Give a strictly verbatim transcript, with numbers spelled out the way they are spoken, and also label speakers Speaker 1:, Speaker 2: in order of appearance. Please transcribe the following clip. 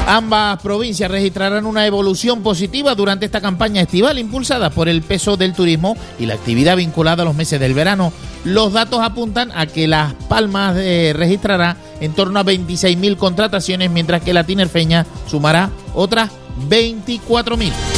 Speaker 1: Ambas provincias registrarán una evolución positiva durante esta campaña estival impulsada por el peso del turismo y la actividad vinculada a los meses del verano. Los datos apuntan a que Las Palmas eh, registrará en torno a veintiséis mil contrataciones, mientras que la tinerfeña sumará otras veinticuatro mil.